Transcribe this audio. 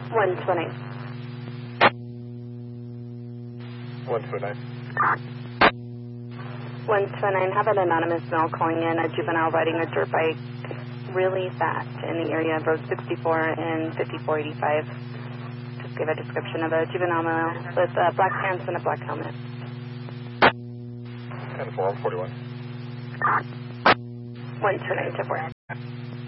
129. 129. 129, have an anonymous male calling in a juvenile riding a dirt bike really fast in the area of Road 64 and 5485. Just give a description of a juvenile male with black pants and a black helmet. 10-4, 41. 129 to 4.